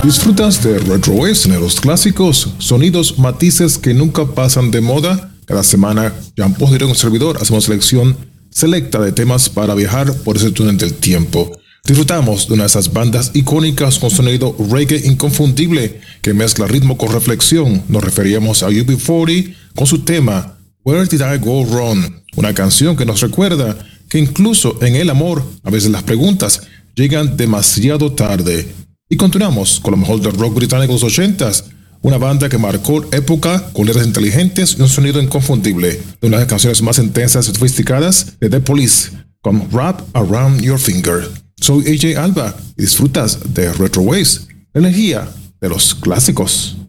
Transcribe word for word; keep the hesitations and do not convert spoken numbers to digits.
¿Disfrutas de Retro Waves, los clásicos, sonidos, matices que nunca pasan de moda? Cada semana, Jean Paul y un servidor hacemos selección selecta de temas para viajar por ese túnel del tiempo. Disfrutamos de una de esas bandas icónicas con sonido reggae inconfundible que mezcla ritmo con reflexión. Nos referíamos a U B cuarenta con su tema Where Did I Go Wrong? Una canción que nos recuerda que incluso en el amor, a veces las preguntas llegan demasiado tarde. Y continuamos con lo mejor del rock británico de los ochentas, una banda que marcó época con letras inteligentes y un sonido inconfundible, de una de las canciones más intensas y sofisticadas de The Police, con Wrap Around Your Finger. Soy A J Alba y disfrutas de Retro Waves, la energía de los clásicos.